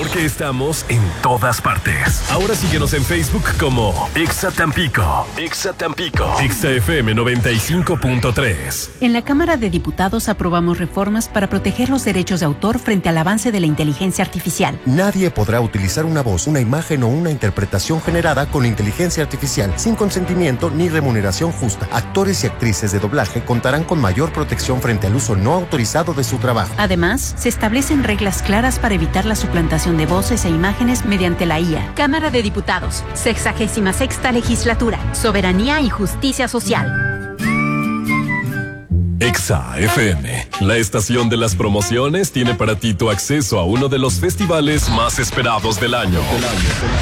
Porque estamos en todas partes. Ahora síguenos en Facebook como Exa Tampico. Exa Tampico. Exa FM 95.3. En la Cámara de Diputados aprobamos reformas para proteger los derechos de autor frente al avance de la inteligencia artificial. Nadie podrá utilizar una voz, una imagen o una interpretación generada con inteligencia artificial sin consentimiento ni remuneración justa. Actores y actrices de doblaje contarán con mayor protección frente al uso no autorizado de su trabajo. Además, se establecen reglas claras para evitar la suplantación de voces e imágenes mediante la IA. Cámara de Diputados, 66ª Legislatura, Soberanía y Justicia Social. Exa FM, la estación de las promociones, tiene para ti tu acceso a uno de los festivales más esperados del año.